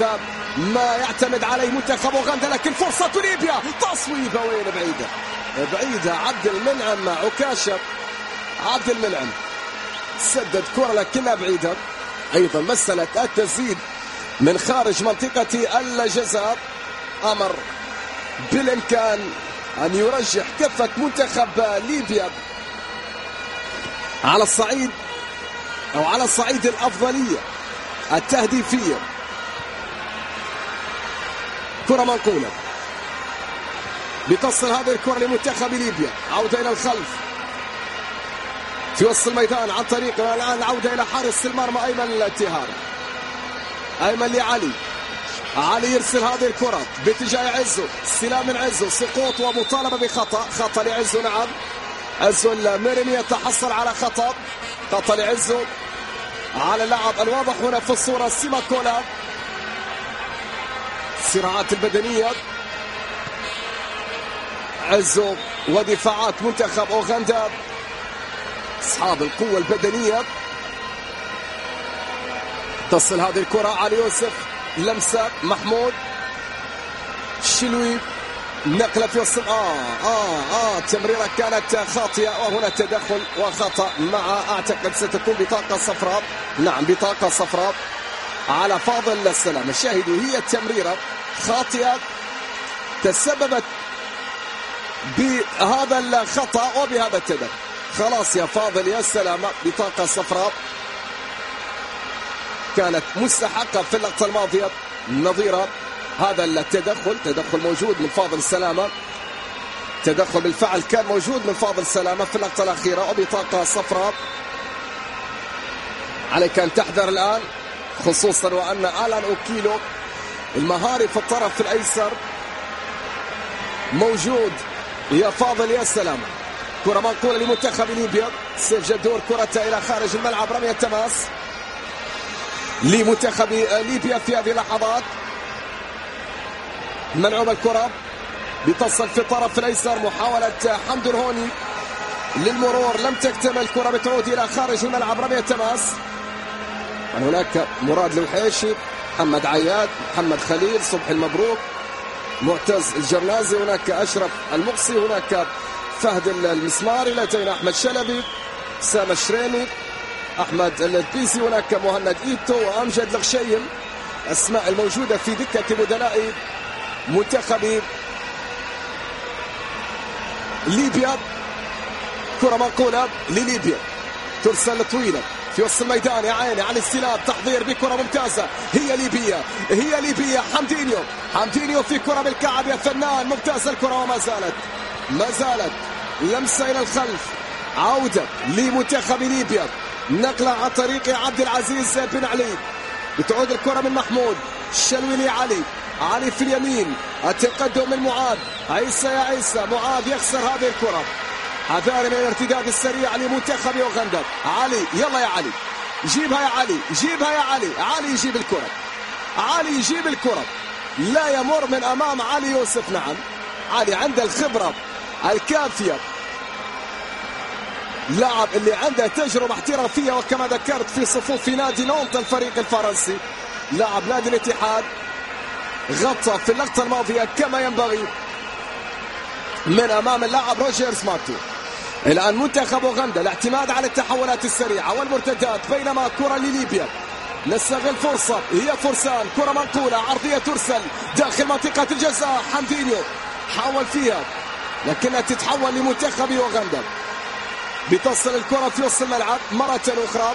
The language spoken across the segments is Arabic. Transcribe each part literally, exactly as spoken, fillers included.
ما يعتمد عليه منتخب اوغندا، لكن فرصة ليبيا، تصويبة وين بعيدة بعيدة. عبد المنعم مع عكاشة، عبد المنعم سدد كرة لكنها بعيدة. أيضا مسألة التسديد من خارج منطقة الجزاء أمر بالإمكان أن يرجح كفة منتخب ليبيا على الصعيد أو على الصعيد الأفضلية التهديفية. كرة منقولة، بتصل هذه الكرة لمنتخب ليبيا، عودة إلى الخلف في وسط الميدان عن طريق الآن العودة إلى حارس المرمى أيمن الاتهار. أيمن لعلي، علي يرسل هذه الكرة باتجاه عزو، استلام من عزو، سقوط ومطالبة بخطأ، خطأ لعزو. نعم عزو الميريني يتحصل على خطأ، خطأ لعزو على اللاعب الواضح هنا في الصورة سيماكولا. الصراعات البدنية، عزو ودفاعات منتخب اوغندا اصحاب القوة البدنية. تصل هذه الكرة على يوسف، لمسة محمود الشلوي، نقلة في وسط اه اه اه تمريرة كانت خاطئة، وهنا تدخل وخطأ مع اعتقد ستكون بطاقة صفراء. نعم بطاقة صفراء على فاضل السلام. شاهدوا هي التمريرة خاطئة تسببت بهذا الخطأ وبهذا التدخل. خلاص يا فاضل يا سلامة، بطاقة صفراء كانت مستحقة في اللقطة الماضية نظيرة هذا التدخل. تدخل موجود من فاضل سلامة، تدخل بالفعل كان موجود من فاضل سلامة في اللقطة الأخيرة وبطاقة صفراء. عليك أن تحذر الآن، خصوصا وأن آلان أوكيلو المهاري في الطرف الأيسر موجود. يا فاضل يا سلامة، كرة منقولة لمنتخب ليبيا، سيف جدور كرة إلى خارج الملعب، رمية تماس لمنتخب ليبيا في هذه اللحظات. منعوب الكرة، بتصل في الطرف الأيسر، محاولة حمد الهوني للمرور لم تكتمل، كرة بتعود إلى خارج الملعب، رمية تماس. هناك مراد الوحيشي، محمد عياد، محمد خليل، صبحي المبروك، معتز الجرنازي، هناك أشرف المقصي، هناك فهد المسماري، لدينا أحمد شلبي، سام الشريمي، أحمد البيسي، هناك مهند إيتو وأمجد الغشيم، أسماء الموجودة في دكة بدلاء منتخب ليبيا. كرة منقولة لليبيا، ترسل طويلة في وسط الميدان، يا عيني على الاستلام، تحضير بكرة ممتازة، هي ليبيا هي ليبيا. حمدينيو حمدينيو في كرة بالكعب يا فنان، ممتازة الكرة وما زالت ما زالت لمسة إلى الخلف، عودة لمنتخب ليبيا، نقلة عن طريق عبد العزيز بن علي، بتعود الكرة من محمود الشلوي لعلي، علي في اليمين، التقدم من معاذ، عيسى يا عيسى، معاذ يخسر هذه الكرة، حذار من الارتداد السريع لمنتخب اوغندا. علي يلا يا علي، جيبها يا علي، جيبها يا علي، علي يجيب الكرة، علي يجيب الكرة، لا يمر من امام علي يوسف. نعم علي عنده الخبرة الكافية، لاعب اللي عنده تجربة احترافية، وكما ذكرت في صفوف في نادي نونت الفريق الفرنسي، لاعب نادي الاتحاد، غطى في اللقطة الماضية كما ينبغي من امام اللاعب روجرز مارتو. الان منتخب اوغندا الاعتماد على التحولات السريعة والمرتدات، بينما كرة لليبيا، نستغل فرصة، هي فرسان، كرة منقولة عرضية ترسل داخل منطقة الجزاء. حمدينيو حاول فيها لكنها تتحول لمنتخب اوغندا، بتصل الكرة في وسط الملعب مرة أخرى،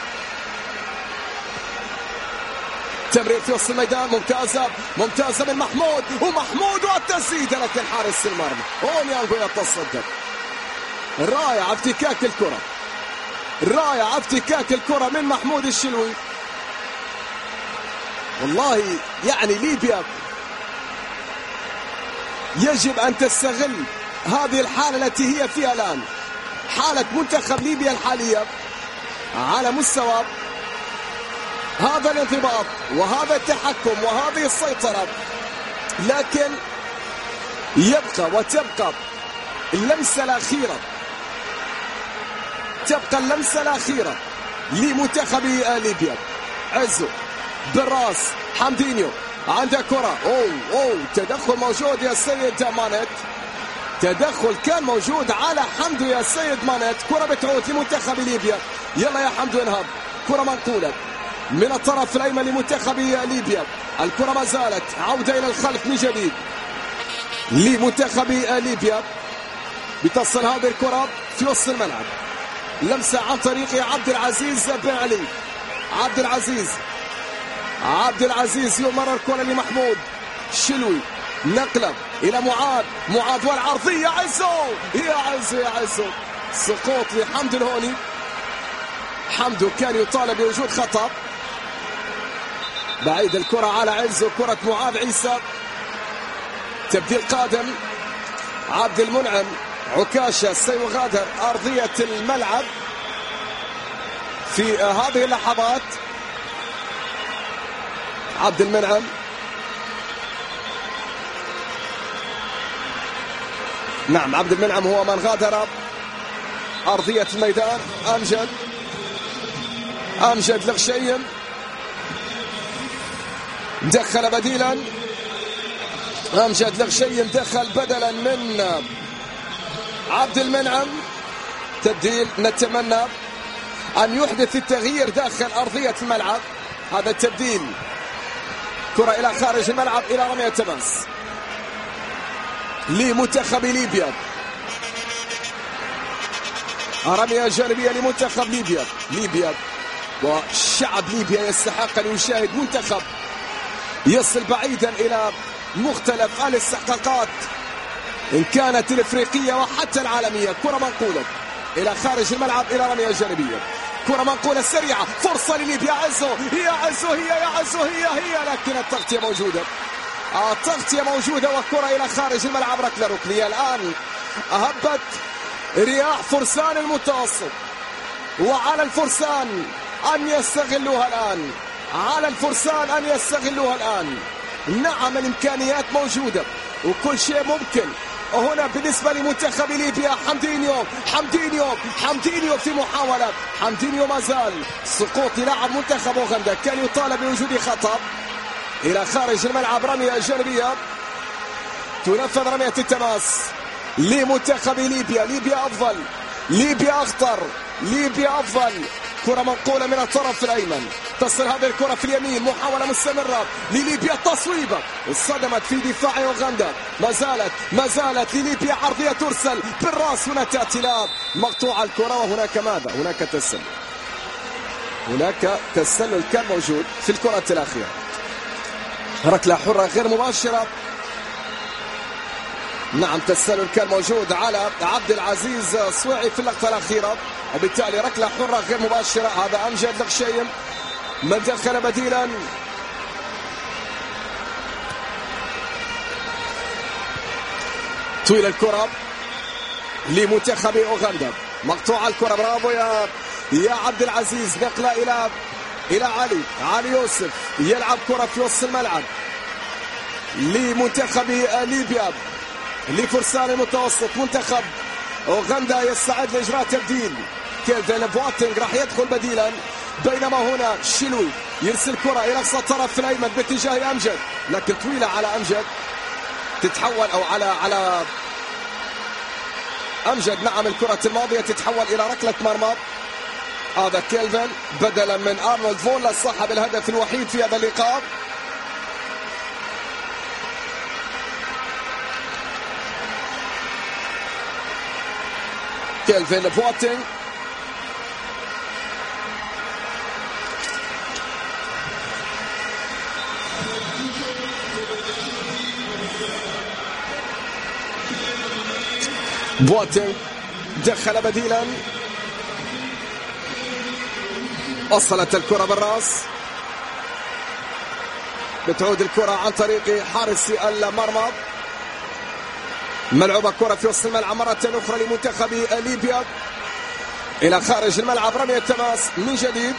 تمرير في وسط الميدان، ممتازة ممتازة من محمود، ومحمود والتسديد، لكن حارس المرمى اونيانغو يتصدر. رائع افتكاك الكرة، رائع افتكاك الكرة من محمود الشلوي. والله يعني ليبيا يجب أن تستغل هذه الحالة التي هي فيها الآن، حالة منتخب ليبيا الحالية على مستوى هذا الانضباط وهذا التحكم وهذه السيطرة، لكن يبقى وتبقى اللمسة الأخيرة، تبقى اللمسة الأخيرة لمنتخب ليبيا. عزو بالراس حمدينيو عنده كرة. أوه أوه تدخل موجود يا سيد مانت، تدخل كان موجود على حمدو يا سيد مانت. كرة بتعود لمنتخب ليبيا. يلا يا حمدو انهض. كرة منقولة من الطرف الأيمن لمنتخب ليبيا. الكرة ما زالت عودة إلى الخلف من جديد لمنتخب ليبيا. بتصل هذه الكرة في وسط الملعب، لمسة عن طريق عبد العزيز بن علي. عبد العزيز عبد العزيز يمرر الكرة لمحمود شلوي، نقلة إلى معاذ. معاذ والعرضية عزو، يا عزو يا عزو. سقوط لحمد الهوني. حمدو كان يطالب بوجود خطأ. بعيد الكرة على عزو، كرة معاذ عيسى. تبديل قادم عبد المنعم عكاشة سيغادر أرضية الملعب في هذه اللحظات. عبد المنعم نعم عبد المنعم هو من غادر أرضية الميدان. أمجد أمجد الغشيم دخل بديلا. أمجد الغشيم دخل بدلا من عبد المنعم. تبديل نتمنى أن يحدث التغيير داخل أرضية الملعب. هذا التبديل. كرة إلى خارج الملعب إلى رمية تماس لمنتخب ليبيا. رمية جانبية لمنتخب ليبيا. ليبيا وشعب ليبيا يستحق أن يشاهد منتخب يصل بعيدا إلى مختلف الاستحقاقات إن كانت الإفريقية وحتى العالمية. كرة منقولة إلى خارج الملعب إلى رمية جانبية. كرة منقولة سريعة، فرصة لليبيا. عزو، هي عزو، هي يا عزو، هي هي لكن التغطية موجودة. التغطية موجودة والكرة إلى خارج الملعب. ركلة ركنية الآن. هبت رياح فرسان المتوسط، وعلى الفرسان أن يستغلوها الآن. على الفرسان أن يستغلوها الآن. نعم الإمكانيات موجودة وكل شيء ممكن هنا بالنسبة لمنتخب ليبيا. حمدينيو حمدينيو حمدينيو في محاولة. حمدينيو ما زال. سقوط لاعب منتخب أوغندا، كان يطالب بوجود خطأ. إلى خارج الملعب رمية جانبية. تنفذ رمية التماس لمنتخب ليبيا. ليبيا أفضل، ليبيا أخطر، ليبيا أفضل. كرة منقولة من الطرف الأيمن. تصل هذه الكرة في اليمين. محاولة مستمرة لليبيا. تصويبة صدمت في دفاع أوغندا. ما زالت ما زالت لليبيا. عرضية ترسل بالراس. هنا تأتي لاعب مقطوع الكرة. وهناك ماذا؟ هناك تسلل. هناك تسلل كان موجود في الكرة الأخيرة. ركلة حرة غير مباشرة. نعم تسلل كان موجود على عبد العزيز صويعي في اللقطة الأخيرة، وبالتالي ركلة حرة غير مباشرة. هذا أمجد الغشيم من دخل بديلا. طويل الكرة لمنتخب أوغندا. مقطوع الكرة. برافو يا يا عبد العزيز. نقلة إلى إلى علي علي يوسف. يلعب كرة في وسط الملعب لمنتخب ليبيا لفرسان المتوسط. منتخب أوغندا يستعد لإجراء تبديل. كيلفين بواتينغ راح يدخل بديلا، بينما هنا شلوي يرسل كرة إلى أقصى الطرف الأيمن باتجاه أمجد، لكن طويلة على أمجد تتحول أو على على أمجد. نعم الكرة الماضية تتحول إلى ركلة مرمى. هذا كيلفين بدلا من أرنولد فولا صاحب الهدف الوحيد في هذا اللقاء. كيلفين بواتينغ بواتينغ دخل بديلا. وصلت الكرة بالراس. بتعود الكرة عن طريق حارس المرمى. ملعوبة كرة في وسط الملعب مرة أخرى لمنتخب ليبيا إلى خارج الملعب. رمية تماس من جديد.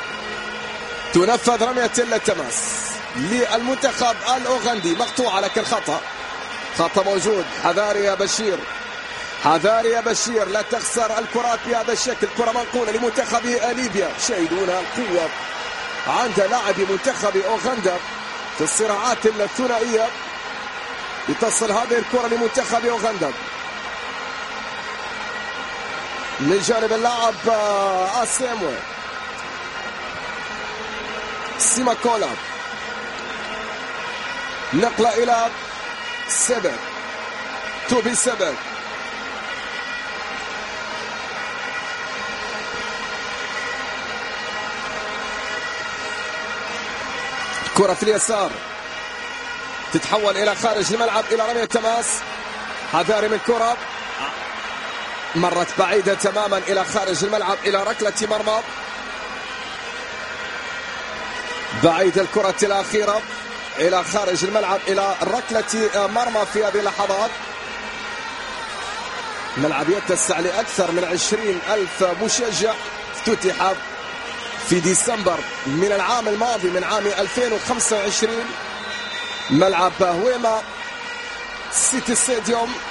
تنفذ رمية التماس للمنتخب الأوغندي. مقطوعة لكن خطأ خطأ موجود. حذاري يا بشير، حذاري يا بشير، لا تخسر الكرات بهذا الشكل. كرة منقولة لمنتخب ليبيا. شاهدون القوة عند لاعبي منتخب أوغندا في الصراعات الثنائية. يتصل هذه الكرة لمنتخب أوغندا من جانب اللاعب أسيمو سيماكولا، نقلة إلى سبك توبي سبك، كرة في اليسار تتحول إلى خارج الملعب إلى رمية تماس. حذاري من كرة مرت بعيدة تماما إلى خارج الملعب إلى ركلة مرمى. بعيد الكرة الأخيرة إلى خارج الملعب إلى ركلة مرمى في هذه اللحظات. ملعب يتسع لأكثر من عشرين ألف مشجع، افتتح في ديسمبر من العام الماضي من عام ألفين وخمسة وعشرين. ملعب هويما سيتي ستاديوم